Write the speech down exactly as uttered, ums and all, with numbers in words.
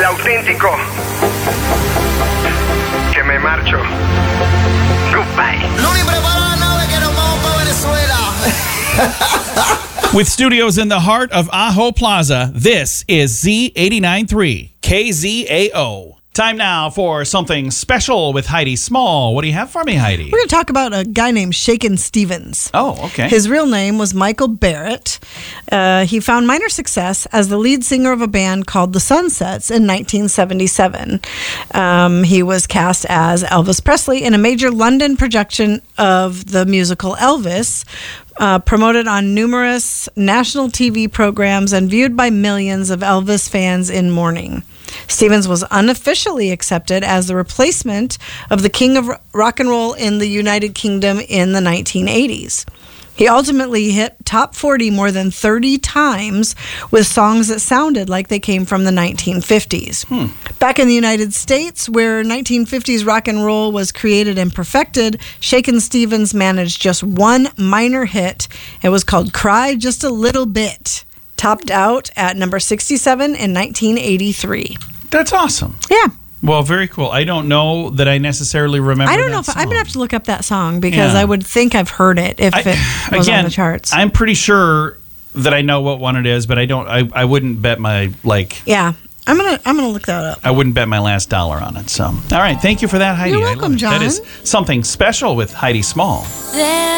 el auténtico. Que me marcho. Goodbye. No ni prepara la nave que nos vamos para Venezuela. With studios in the heart of Ajo Plaza, this is Z eighty-nine point three K Z A O. Time now for something special with Heidi Small. What do you have for me, Heidi? We're going to talk about a guy named Shakin' Stevens. Oh, okay. His real name was Michael Barrett. Uh, he found minor success as the lead singer of a band called The Sunsets in nineteen seventy-seven. Um, he was cast as Elvis Presley in a major London production of the musical Elvis, Uh, promoted on numerous national T V programs and viewed by millions of Elvis fans in mourning. Stevens was unofficially accepted as the replacement of the King of Rock and Roll in the United Kingdom in the nineteen eighties. He ultimately hit top forty more than thirty times with songs that sounded like they came from the nineteen fifties. Hmm. Back in the United States, where nineteen fifties rock and roll was created and perfected, Shakin' Stevens managed just one minor hit. It was called Cry Just a Little Bit. Topped out at number sixty-seven in nineteen eighty-three. That's awesome. Yeah. Well, very cool. I don't know that I necessarily remember I don't that know if song. I'm going to have to look up that song because Yeah. I would think I've heard it if I, it was again, on the charts. I'm pretty sure that I know what one it is, but I don't. I, I wouldn't bet my like. yeah. I'm gonna I'm gonna look that up. I wouldn't bet my last dollar on it. So, all right. Thank you for that, Heidi. You're I love welcome, it. That John. is something special with Heidi Small. There